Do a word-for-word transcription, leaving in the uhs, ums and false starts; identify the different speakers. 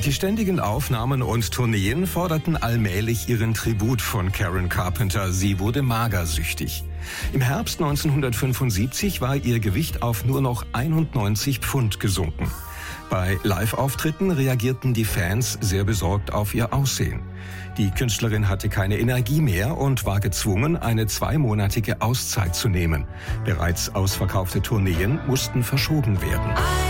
Speaker 1: Die ständigen Aufnahmen und Tourneen forderten allmählich ihren Tribut von Karen Carpenter. Sie wurde magersüchtig. Im Herbst neunzehnhundertfünfundsiebzig war ihr Gewicht auf nur noch einundneunzig Pfund gesunken. Bei Live-Auftritten reagierten die Fans sehr besorgt auf ihr Aussehen. Die Künstlerin hatte keine Energie mehr und war gezwungen, eine zweimonatige Auszeit zu nehmen. Bereits ausverkaufte Tourneen mussten verschoben werden.